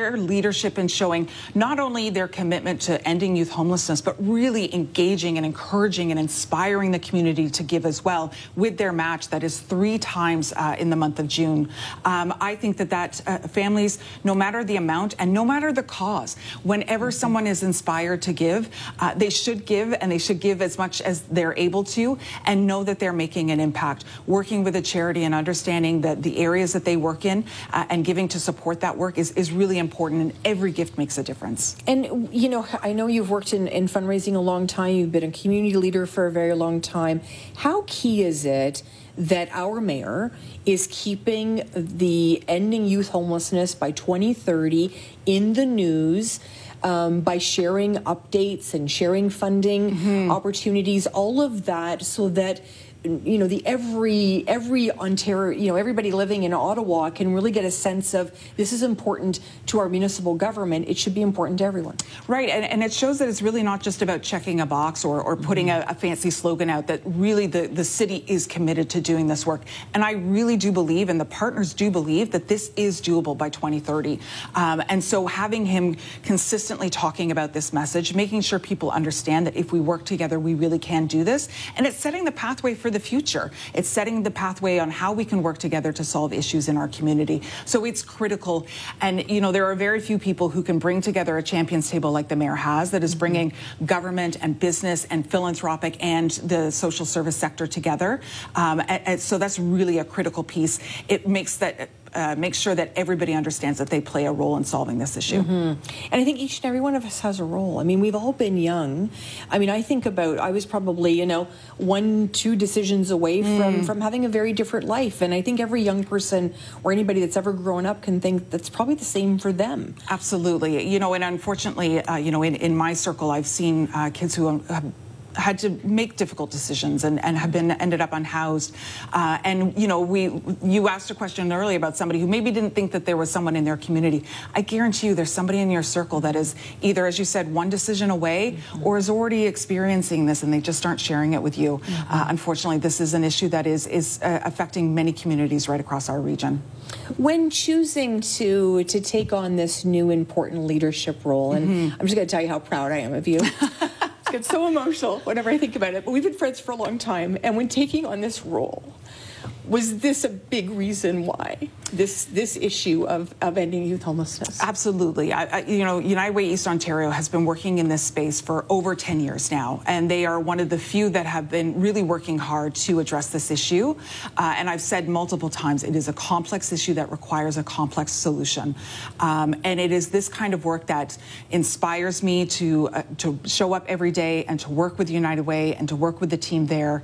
their leadership in showing not only their commitment to ending youth homelessness, but really engaging and encouraging and inspiring the community to give as well with their match that is 3 times in the month of June. I think that families, no matter the amount and no matter the cause, whenever someone is inspired to give, they should give, and they should give as much as they're able to, and know that they're making an impact. Working with a charity and understanding that the areas that they work in and giving to support that work is really important, and every gift makes a difference. And, you know, I know you've worked in fundraising a long time. You've been a community leader for a very long time. How key is it that our mayor is keeping the ending youth homelessness by 2030 in the news, by sharing updates and sharing funding opportunities, all of that, so that, you know, every Ontario, you know, everybody living in Ottawa can really get a sense of this is important to our municipal government. It should be important to everyone. Right, and it shows that it's really not just about checking a box or putting a fancy slogan out, that really the city is committed to doing this work. And I really do believe, and the partners do believe, that this is doable by 2030. And so having him consistently talking about this message, making sure people understand that if we work together, we really can do this. And it's setting the pathway for the future. It's setting the pathway on how we can work together to solve issues in our community. So it's critical. And, you know, there are very few people who can bring together a champions table like the mayor has, that is bringing government and business and philanthropic and the social service sector together. And so that's really a critical piece. It makes that make sure that everybody understands that they play a role in solving this issue. And I think each and every one of us has a role. I mean, we've all been young. I mean, I think about, I was probably, you know, 1-2 decisions away from having a very different life. And I think every young person or anybody that's ever grown up can think that's probably the same for them. Absolutely. You know, and unfortunately, you know, in my circle, I've seen kids who have had to make difficult decisions and have ended up unhoused. And, you know, you asked a question earlier about somebody who maybe didn't think that there was someone in their community. I guarantee you there's somebody in your circle that is either, as you said, one decision away or is already experiencing this, and they just aren't sharing it with you. Unfortunately, this is an issue that is affecting many communities right across our region. When choosing to take on this new important leadership role, and I'm just going to tell you how proud I am of you. I get so emotional whenever I think about it. But we've been friends for a long time, and when taking on this role, was this a big reason why this issue of ending youth homelessness? Absolutely. You know, United Way East Ontario has been working in this space for over 10 years now, and they are one of the few that have been really working hard to address this issue. And I've said multiple times, it is a complex issue that requires a complex solution. And it is this kind of work that inspires me to show up every day and to work with United Way and to work with the team there.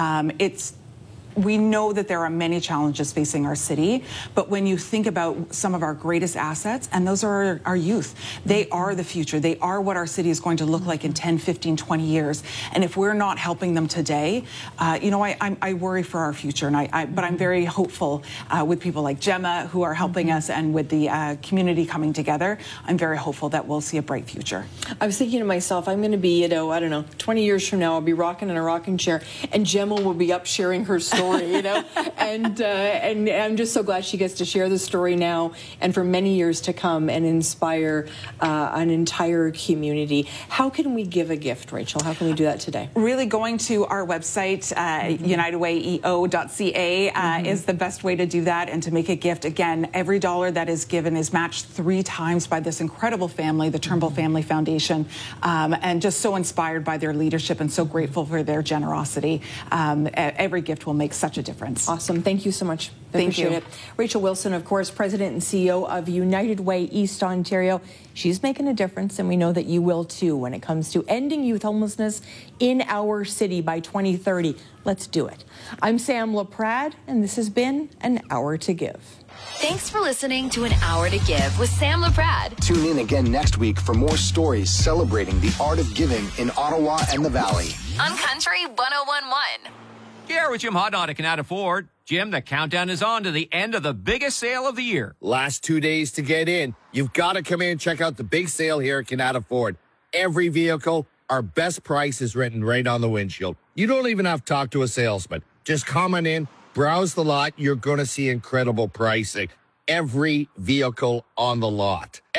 We know that there are many challenges facing our city, but when you think about some of our greatest assets, and those are our youth, they are the future. They are what our city is going to look like in 10, 15, 20 years. And if we're not helping them today, you know, I worry for our future. But I'm very hopeful with people like Gemma who are helping us, and with the community coming together. I'm very hopeful that we'll see a bright future. I was thinking to myself, I'm going to be, you know, I don't know, 20 years from now, I'll be rocking in a rocking chair, and Gemma will be up sharing her story. You know, and I'm just so glad she gets to share the story now and for many years to come and inspire an entire community. How can we give a gift, Rachel? How can we do that today? Really, going to our website, unitedwayeo.ca, is the best way to do that and to make a gift. Again, every dollar that is given is matched 3 times by this incredible family, the Turnbull Family Foundation, and just so inspired by their leadership and so grateful for their generosity. Every gift will make such a difference. Awesome. Thank you so much. Thank you. It. Rachel Wilson, of course, President and CEO of United Way East Ontario. She's making a difference, and we know that you will too when it comes to ending youth homelessness in our city by 2030. Let's do it. I'm Sam LaPrade, and this has been An Hour to Give. Thanks for listening to An Hour to Give with Sam LaPrade. Tune in again next week for more stories celebrating the art of giving in Ottawa and the Valley. On Country 101.1. Here with Jim Hodnott at Canada Ford. Jim, the countdown is on to the end of the biggest sale of the year. Last 2 days to get in. You've got to come in and check out the big sale here at Canada Ford. Every vehicle, our best price is written right on the windshield. You don't even have to talk to a salesman. Just come on in, browse the lot. You're going to see incredible pricing. Every vehicle on the lot.